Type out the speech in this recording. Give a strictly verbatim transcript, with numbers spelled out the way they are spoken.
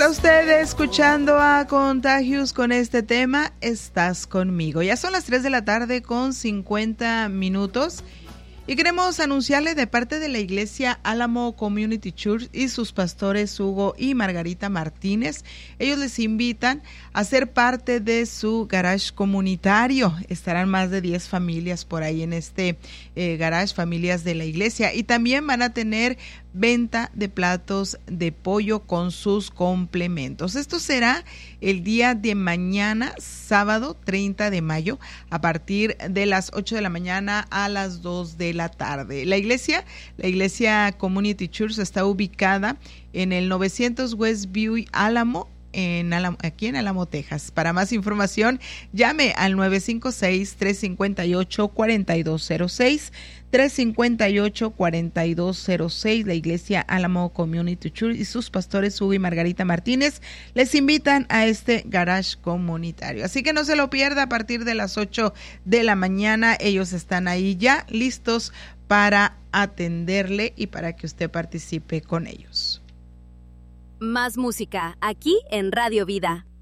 Está usted escuchando a Contagious con este tema, Estás conmigo. Ya son las tres de la tarde con cincuenta minutos. Y queremos anunciarle de parte de la iglesia Álamo Community Church y sus pastores Hugo y Margarita Martínez. Ellos les invitan a ser parte de su garage comunitario. Estarán más de diez familias por ahí en este eh, garage, familias de la iglesia. Y también van a tener venta de platos de pollo con sus complementos. Esto será el día de mañana, sábado treinta de mayo, a partir de las ocho de la mañana a las dos de la tarde. La iglesia, la iglesia Community Church está ubicada en el novecientos West View Álamo, en Álamo, aquí en Álamo, Texas. Para más información, llame al nueve cinco seis, tres cinco ocho, cuatro dos cero seis, tres cinco ocho, cuatro dos cero seis. La iglesia Álamo Community Church y sus pastores Hugo y Margarita Martínez les invitan a este garage comunitario. Así que no se lo pierda, a partir de las ocho de la mañana. Ellos están ahí ya listos para atenderle y para que usted participe con ellos. Más música, aquí en Radio Vida.